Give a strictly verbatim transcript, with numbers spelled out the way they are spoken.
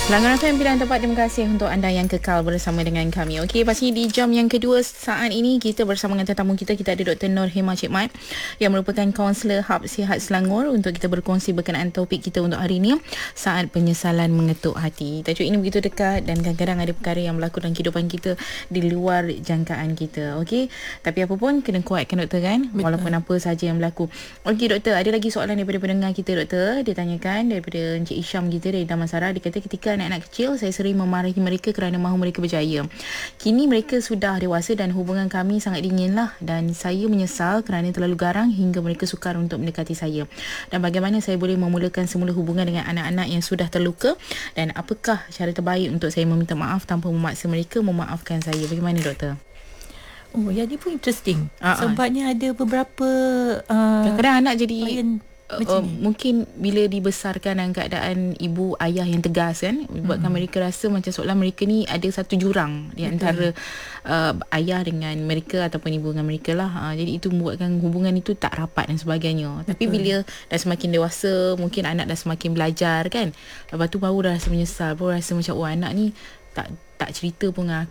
Langgar F M pilihan tempat. Terima kasih untuk anda yang kekal bersama dengan kami. Okey, pasti di jam yang kedua saat ini kita bersama dengan tetamu kita. Kita ada Doktor Nur Hema Cik Mat yang merupakan kaunselor Hub Sihat Selangor untuk kita berkongsi berkenaan topik kita untuk hari ini, saat penyesalan mengetuk hati. Tajuk ini begitu dekat dan kadang-kadang ada perkara yang berlaku dalam kehidupan kita di luar jangkaan kita. Okey, tapi apa pun kena kuatkan doktor kan. Betul. Walaupun apa saja yang berlaku. Okey doktor, ada lagi soalan daripada pendengar kita doktor. Dia tanyakan daripada Encik Isham kita dari Damansara. Dia kata ketika anak-anak kecil saya sering memarahi mereka kerana mahu mereka berjaya. Kini mereka sudah dewasa dan hubungan kami sangat dingin lah, dan saya menyesal kerana terlalu garang hingga mereka sukar untuk mendekati saya. Dan bagaimana saya boleh memulakan semula hubungan dengan anak-anak yang sudah terluka, dan apakah cara terbaik untuk saya meminta maaf tanpa memaksa mereka memaafkan saya? Bagaimana doktor? Oh, yang ni pun interesting. Uh-uh. Sebabnya ada beberapa uh, kadang-kadang anak jadi Uh, uh, mungkin bila dibesarkan dalam keadaan ibu ayah yang tegas kan, buatkan hmm. mereka rasa macam seolah mereka ni ada satu jurang di antara uh, ayah dengan mereka ataupun ibu dengan mereka lah. Uh, jadi itu membuatkan hubungan itu tak rapat dan sebagainya. Betul. Tapi bila dah semakin dewasa, mungkin anak dah semakin belajar kan, lepas tu baru dah rasa menyesal, baru rasa macam oh anak ni tak tak cerita pun dengan